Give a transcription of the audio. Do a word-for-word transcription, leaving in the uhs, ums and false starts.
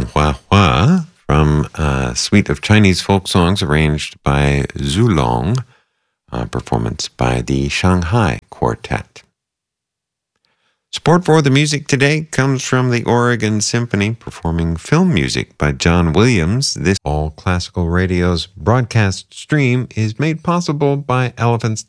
Hua Hua from a suite of Chinese folk songs arranged by Zulong, a performance by the Shanghai Quartet. Support for the music today comes from the Oregon Symphony performing film music by John Williams. This All Classical Radio's broadcast stream is made possible by elephants